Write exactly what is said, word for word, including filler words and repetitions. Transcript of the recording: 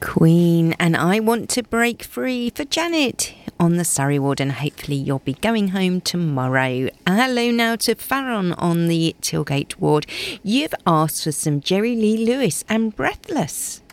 Queen and I Want to Break Free for Janet on the Surrey ward, and hopefully you'll be going home tomorrow. Hello now to Farron on the Tilgate ward. You've asked for some Jerry Lee Lewis and Breathless.